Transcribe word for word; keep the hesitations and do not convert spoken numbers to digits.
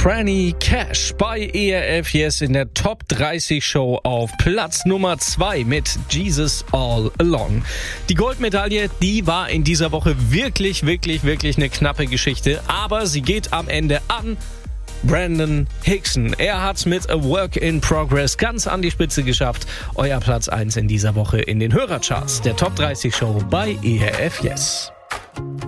Franny Cash bei E R F Yes in der Top dreißig Show auf Platz Nummer zwei mit Jesus All Along. Die Goldmedaille, die war in dieser Woche wirklich, wirklich, wirklich eine knappe Geschichte, aber sie geht am Ende an Brandon Hickson. Er hat's mit A Work in Progress ganz an die Spitze geschafft. Euer Platz eins in dieser Woche in den Hörercharts der Top dreißig Show bei E R F Yes.